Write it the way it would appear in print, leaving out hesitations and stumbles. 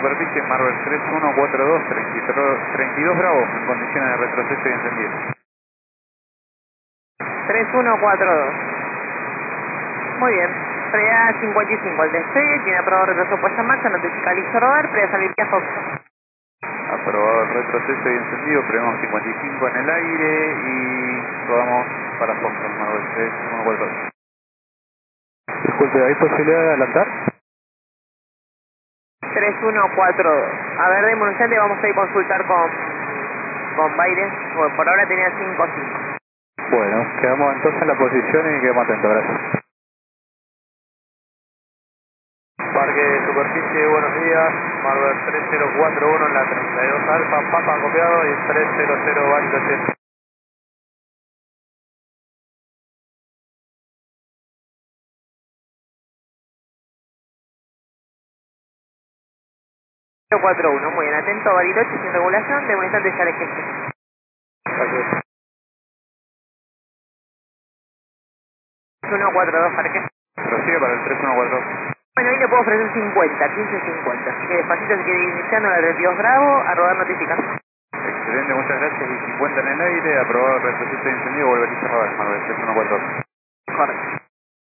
superficie, Marvel 3142, 32 Bravo, en condiciones de retroceso y encendido. 3142. Muy bien. Previa 55 al despegue, tiene aprobado retroceso puesta en marcha, notifica listo rodar, previa salir vía Fox. Aprobado el retroceso y encendido, prevemos 55 en el aire y rodamos para Foxtrot, Marvel 3142. Disculpe, ¿hay posibilidad de adelantar? 3142. A ver, deme un instante, vamos a ir a consultar con Baires. Bueno, por ahora tenía 55. Bueno, quedamos entonces en la posición y quedamos atentos, gracias. Parque superficie, buenos días, Marvel 3041 en la 32 Alfa, Papa copiado y 300 válido 7. 041, muy bien, atento, Bariloche sin regulación, de un instante ya le ejecuto. Gracias. 142, Parque. Prosigue para el 3142. Bueno, ahí le puedo ofrecer 50, 15.50, así que despacito se quiere ir iniciando la 32 Bravo, a rodar notificación. Excelente, muchas gracias. Y 50 en el aire, aprobado el retroceso y encendido, vuelve a rodar, Marvel 3142. Correcto.